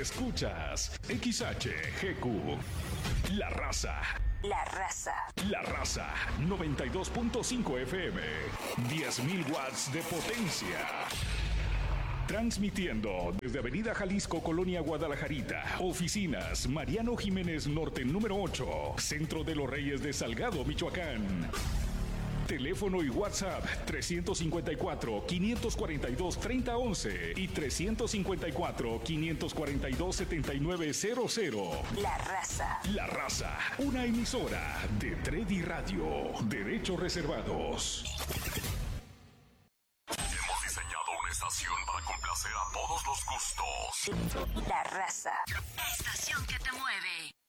Escuchas XHGQ. La Raza. La Raza. La Raza 92.5 FM. 10.000 watts de potencia. Transmitiendo desde Avenida Jalisco, Colonia Guadalajarita. Oficinas Mariano Jiménez Norte número 8. Centro de los Reyes de Salgado, Michoacán. Teléfono y WhatsApp 354-542-3011 y 354-542-7900. La Raza. La Raza, una emisora de Tredi Radio. Derechos reservados. Hemos diseñado una estación para complacer a todos los gustos. La Raza. La estación que te mueve.